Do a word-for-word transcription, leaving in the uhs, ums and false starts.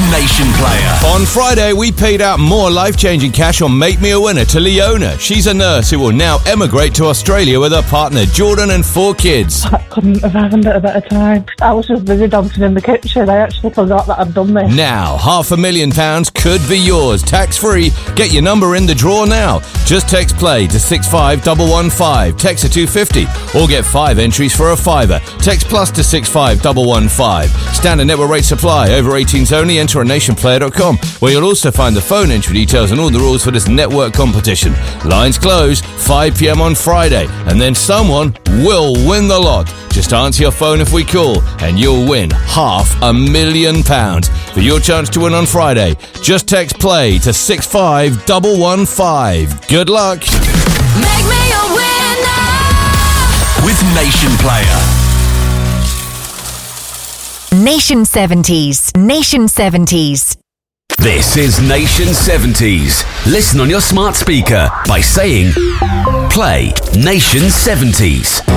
Nation Player. On Friday, we paid out more life-changing cash on Make Me a Winner to Leona. She's a nurse who will now emigrate to Australia with her partner Jordan and four kids. I couldn't have happened at a better time. I was just busy dancing in the kitchen. I actually forgot that I'd done this. Now, half a million pounds could be yours, tax-free. Get your number in the draw now. Just text play to six five one one five, text to two fifty, or get five entries for a fiver. Text plus to six five one one five. Standard network rate supply, over eighteens only. Enter on nation player dot com, where you'll also find the phone entry details and all the rules for this network competition. Lines close five p.m. on Friday, and then someone will win the lot. Just answer your phone if we call, and you'll win half a million pounds. For your chance to win on Friday, just text play to six five one one five. Good luck. Make me a winner with Nation Player. Nation seventies. Nation seventies. This is Nation seventies. Listen on your smart speaker by saying, play Nation seventies.